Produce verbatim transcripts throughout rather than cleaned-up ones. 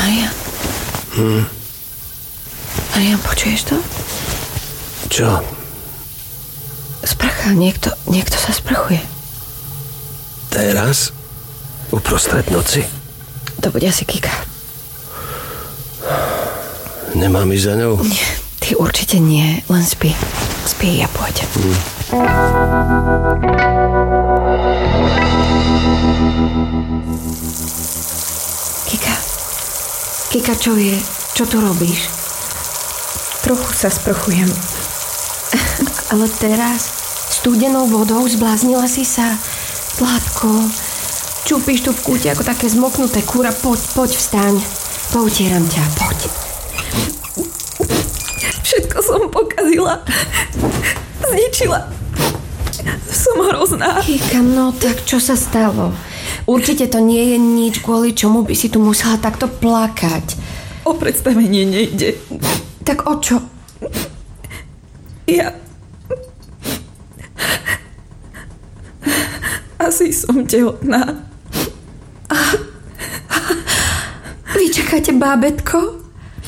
Marian. Hm. Marian, počuješ to? Čo? Sprcha, niekto, niekto sa sprchuje. Teraz? Uprostred noci? To bude asi Kika. Nemám ísť za ňou? Nie, ty určite nie, len spí. Spí, ja pôjdem. Hm. Kika. Kika, čo je? Čo tu robíš? Trochu sa sprchujem. Ale teraz studenou vodou zbláznila si sa. Zlatko, čupíš tu v kúte ako také zmoknuté kúra. Poď, poď, vstaň. Poutieram ťa, poď. Všetko som pokazila. Zničila. Som hrozná. Kika, no tak čo sa stalo? Určite to nie je nič, kvôli čomu by si tu musela takto plakať. O predstavenie nejde. Tak o čo? Ja... Asi som tehotná. Vy čakáte bábätko?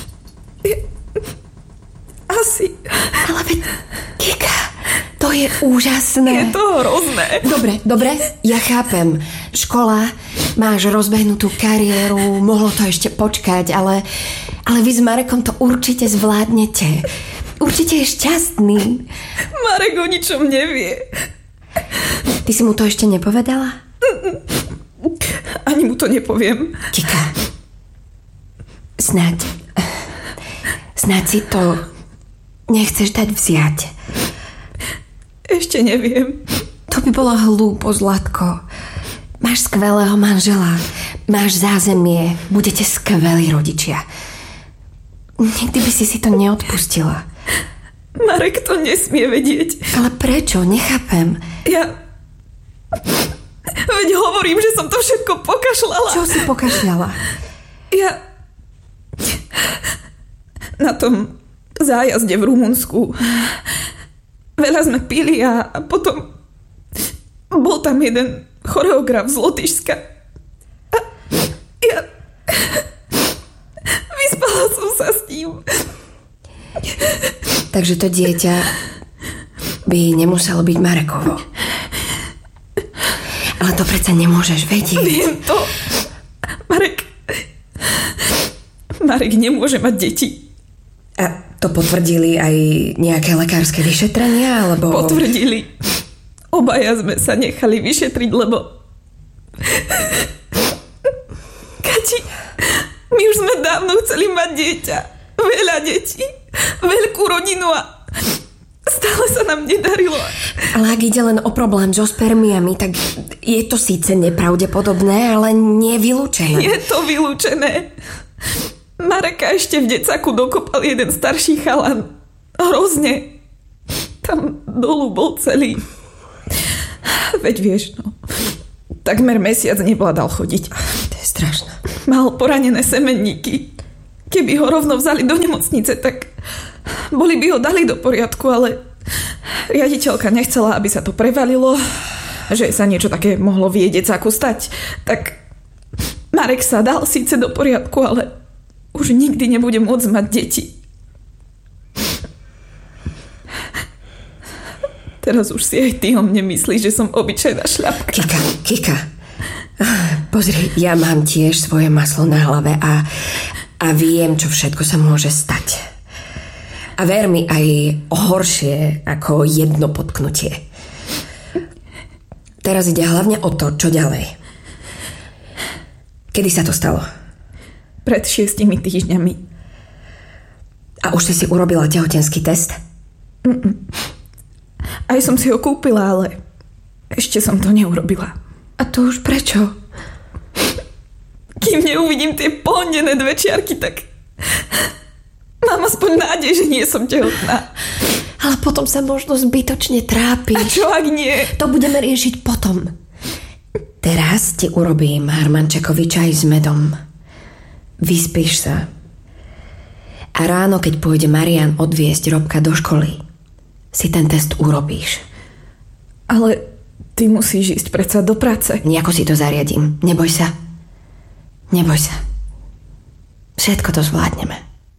Asi. Ale veď, Kika, to je úžasné. Je to hrozné. Dobre, dobre, ja chápem. Škola, máš rozbehnutú kariéru, mohlo to ešte počkať, ale, ale vy s Marekom to určite zvládnete. Určite je šťastný. Marek o ničom nevie. Ty si mu to ešte nepovedala? Ani mu to nepoviem. Kika, snáď, snáď si to nechceš dať vziať. Ešte neviem. To by bola hlúpo, Zlatko. Máš skvelého manžela, máš zázemie, budete skvelí rodičia. Nikdy by si si to neodpustila. Marek to nesmie vedieť. Ale prečo? Nechápem. Ja... Veď hovorím, že som to všetko pokašľala. Čo si pokašľala? Ja... Na tom zájazde v Rumunsku veľa sme pili a potom bol tam jeden choreograf z Lotyšska. A ja... Vyspala som sa s ním. Takže to dieťa by nemuselo byť Marekovo. Ale to predsa nemôžeš vedieť. Viem to. Marek... Marek nemôže mať deti. A to potvrdili aj nejaké lekárske vyšetrenia, alebo... Potvrdili. Obaja sme sa nechali vyšetriť, lebo... Kati, my už sme dávno chceli mať dieťa. Veľa detí. Veľkú rodinu a stále sa nám nedarilo. Ale ak ide len o problém so spermiami, tak je to síce nepravdepodobné, ale nie vylúčené. Je to vylúčené. Mareka ešte v decáku dokopal jeden starší chalan. Hrozne. Tam dolu bol celý. Veď vieš, no. Takmer mesiac nevládal chodiť. To je strašné. Mal poranené semenníky. Keby ho rovno vzali do nemocnice, tak boli by ho dali do poriadku, ale riaditeľka nechcela, aby sa to prevalilo, že sa niečo také mohlo v jej decáku stať. Tak Marek sa dal síce do poriadku, ale už nikdy nebude môcť mať deti. Teraz už si aj ty o mne myslíš, že som obyčajná šľapka. Kika, Kika. Pozri, ja mám tiež svoje maslo na hlave a, a viem, čo všetko sa môže stať. A ver mi, aj horšie ako jedno potknutie. Teraz ide hlavne o to, čo ďalej. Kedy sa to stalo? Pred šiestimi týždňami. A už si si urobila tehotenský test? Mm-mm. Aj som si ho kúpila, ale ešte som to neurobila. A to už prečo? Kým neuvidím tie pohndené dve čiarky, tak mám aspoň nádej, že nie som tehotná. Ale potom sa možno zbytočne trápiš. A čo ak nie? To budeme riešiť potom. Teraz ti urobím harmančekový čaj s medom. Vyspíš sa. A ráno, keď pôjde Marian odviesť Robka do školy, si ten test urobíš. Ale ty musíš ísť predsa do práce. Nejako si to zariadím. Neboj sa. Neboj sa. Všetko to zvládneme.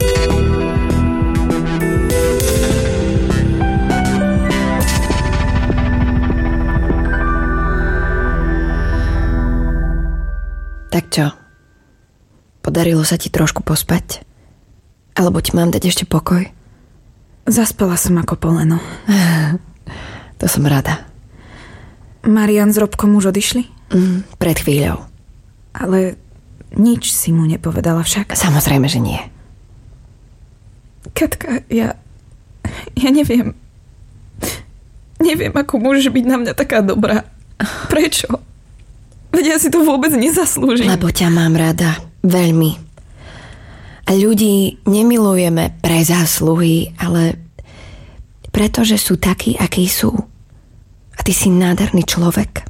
Tak čo? Podarilo sa ti trošku pospať? Alebo ti mám dať ešte pokoj? Zaspala som ako poleno. To som rada. Marian s Robkom už odišli? Mm, pred chvíľou. Ale nič si mu nepovedala však. Samozrejme, že nie. Katka, ja... Ja neviem... Neviem, ako môžeš byť na mňa taká dobrá. Prečo? Veď ja si to vôbec nezaslúžim. Lebo ťa mám rada. Veľmi. A ľudí nemilujeme pre zásluhy, ale pretože sú takí, akí sú. A ty si nádherný človek.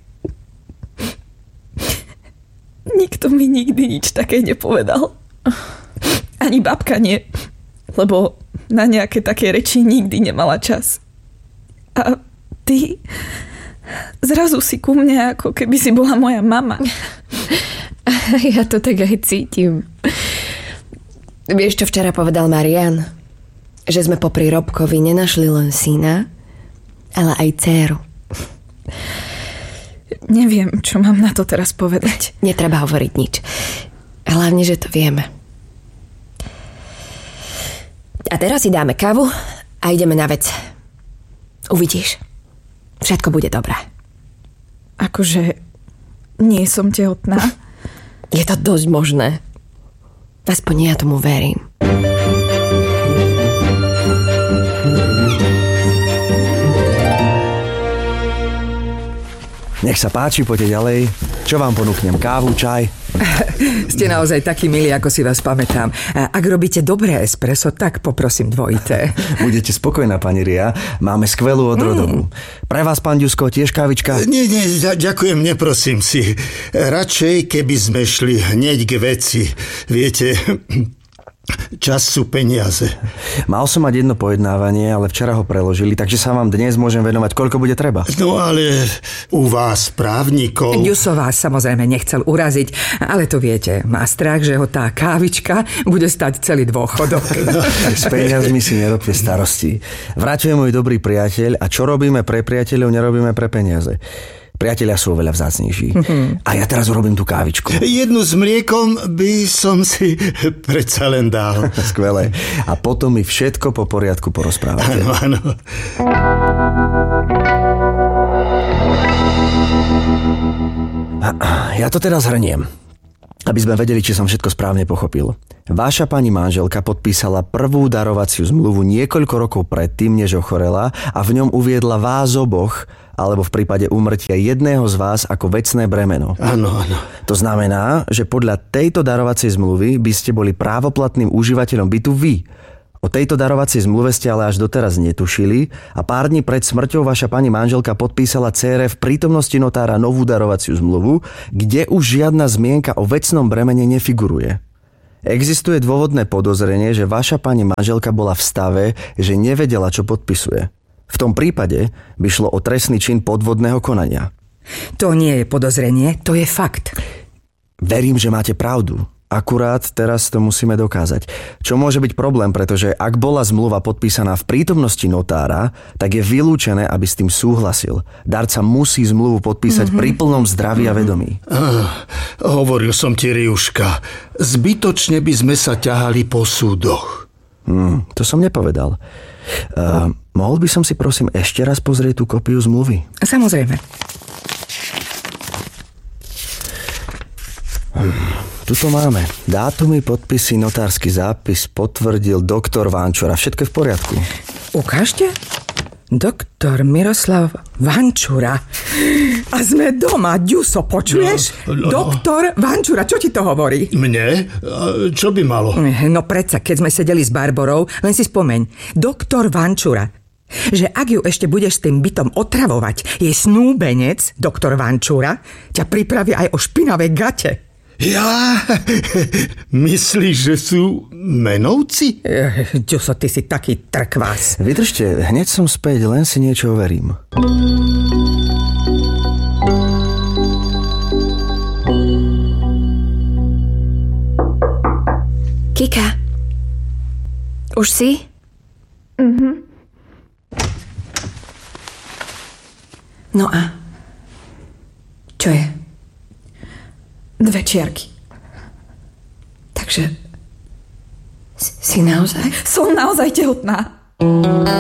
Nikto mi nikdy nič také nepovedal. Ani babka nie. Lebo na nejaké také reči nikdy nemala čas. A ty zrazu si ku mne, ako keby si bola moja mama. Ja to tak aj cítim. Vieš, čo včera povedal Marian? Že sme popri Robkovi nenašli len syna, ale aj dcéru. Neviem, čo mám na to teraz povedať. Netreba hovoriť nič. Hlavne, že to vieme. A teraz si dáme kávu a ideme na vec. Uvidíš. Všetko bude dobré. Akože nie som tehotná? Je to dosť možné. Aspoň ja tomu verím. Nech sa páči, poďte ďalej. Čo vám ponúknem? Kávu, čaj? Ste naozaj takí milí, ako si vás pamätám. Ak robíte dobré espresso, tak poprosím dvojité. Budete spokojná, pani Ria. Máme skvelú odrodovú. Mm. Pre vás, pán Ďusko, tiež kávička? Nie, nie, ďakujem, neprosím si. Radšej, keby sme šli hneď k veci. Viete... Čas sú peniaze. Mal som mať jedno pojednávanie, ale včera ho preložili, takže sa vám dnes môžem venovať, koľko bude treba. No ale u vás právnikov... Ďuso vás samozrejme nechcel uraziť, ale to viete, má strach, že ho tá kávička bude stať celý dôchodok. No, s peniazmi si nerobte starosti. Vráťuje môj dobrý priateľ a čo robíme pre priateľov, nerobíme pre peniaze. Priatelia sú oveľa vzácnejší. Mm-hmm. A ja teraz urobím tú kávičku. Jednu s mliekom by som si predsa len dal. Skvelé. A potom mi všetko po poriadku porozprávate. Áno, áno. Ja to teraz hrniem, aby sme vedeli, či som všetko správne pochopil. Vaša pani manželka podpísala prvú darovaciu zmluvu niekoľko rokov predtým, než ochorela a v ňom uviedla vás oboch, alebo v prípade úmrtia jedného z vás ako vecné bremeno. Áno, áno. To znamená, že podľa tejto darovacej zmluvy by ste boli právoplatným užívateľom bytu vy. O tejto darovacej zmluve ste ale až doteraz netušili a pár dní pred smrťou vaša pani manželka podpísala dcére v prítomnosti notára novú darovaciu zmluvu, kde už žiadna zmienka o vecnom bremene nefiguruje. Existuje dôvodné podozrenie, že vaša pani manželka bola v stave, že nevedela, čo podpisuje. V tom prípade by šlo o trestný čin podvodného konania. To nie je podozrenie, to je fakt. Verím, že máte pravdu. Akurát teraz to musíme dokázať. Čo môže byť problém, pretože ak bola zmluva podpísaná v prítomnosti notára, tak je vylúčené, aby s tým súhlasil. Darca musí zmluvu podpísať mm-hmm. pri plnom zdraví a vedomí. Ah, hovoril som ti, Riuška, zbytočne by sme sa ťahali po súdoch. Hmm, to som nepovedal. Uh, mohol by som si prosím ešte raz pozrieť tú kopiu zmluvy? Samozrejme. Hmm, tuto máme. Dátumy, podpisy, notársky zápis potvrdil doktor Vančura. Všetko je v poriadku. Ukážte? Doktor Miroslav Vančura. A sme doma, Ďuso, počuješ? No, no. Doktor Vančura, čo ti to hovorí? Mne? Čo by malo? No predsa, keď sme sedeli s Barborou, len si spomeň. Doktor Vančura. Že ak ju ešte budeš s tým bytom otravovať, jej snúbenec, doktor Vančura, ťa pripraví aj o špinavé gate. Ja? Myslíš, že sú menovci? Ďuso, ty si taký trkvás. Vydržte, hneď som späť, len si niečo overím. Kika, už si? Mhm. No a? Čo je? Dve čiarky. Takže si, si naozaj? Som naozaj tehotná.